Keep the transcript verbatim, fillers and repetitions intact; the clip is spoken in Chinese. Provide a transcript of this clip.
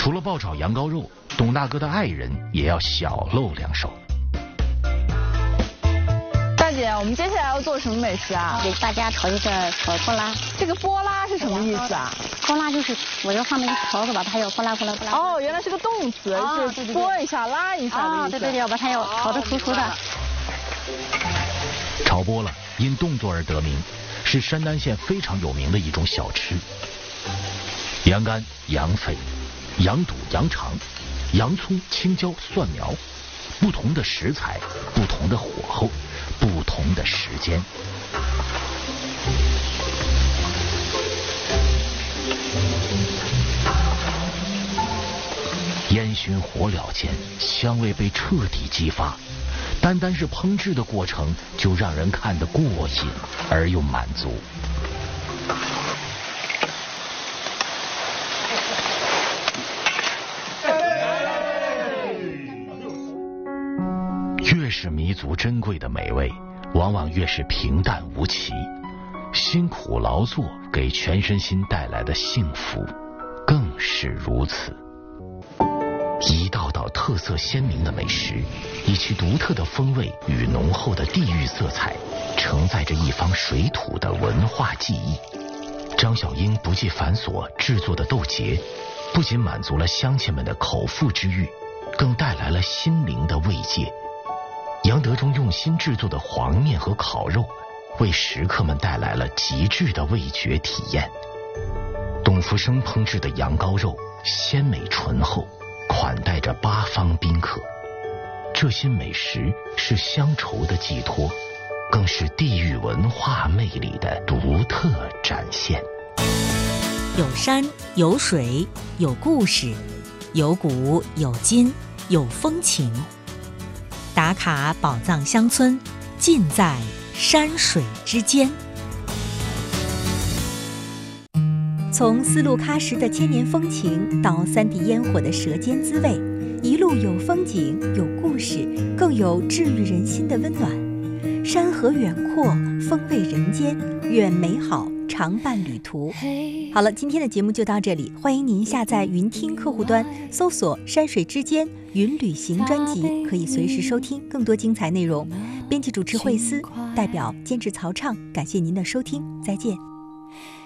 除了爆炒羊羔肉，董大哥的爱人也要小露两手。 大姐，我们接下来要做什么美食啊？ 给大家炒一个炒波拉。 这个波拉是什么意思啊？ 波拉就是我这上面一个勺子把它要波拉波拉波拉。 哦，原来是个动词， 哦、 是拨一下拉一下的意思。 哦，对对对，要把它要炒得熟熟的。 炒波拉因动作而得名，是山丹县非常有名的一种小吃。羊肝、羊肺、羊肚、羊肠、洋葱、青椒、蒜苗，不同的食材，不同的火候，不同的时间。烟熏火燎间，香味被彻底激发，单单是烹制的过程就让人看得过瘾而又满足。越是弥足珍贵的美味，往往越是平淡无奇。辛苦劳作给全身心带来的幸福，更是如此。一道道特色鲜明的美食，以其独特的风味与浓厚的地域色彩，承载着一方水土的文化记忆。张小英不计繁琐制作的豆茄，不仅满足了乡亲们的口腹之欲，更带来了心灵的慰藉。杨德忠用心制作的黄面和烤肉，为食客们带来了极致的味觉体验。董福生烹制的羊羔肉鲜美醇厚，款待着八方宾客。这些美食是乡愁的寄托，更是地域文化魅力的独特展现。 有山有水有故事，有古有今有风情。打卡宝藏乡村，尽在山水之间。从丝路喀什的千年风情到三地烟火的舌尖滋味，一路有风景有故事，更有治愈人心的温暖。山河远阔，风味人间，愿美好常伴旅途。好了，今天的节目就到这里，欢迎您下载云听客户端，搜索山水之间云旅行专辑，可以随时收听更多精彩内容。编辑主持惠思，代表监制曹畅，感谢您的收听，再见。